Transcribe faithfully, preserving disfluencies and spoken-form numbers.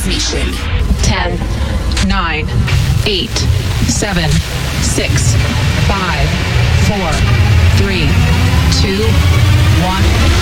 station. ten, nine, eight, seven, six, five, four, three, two, one.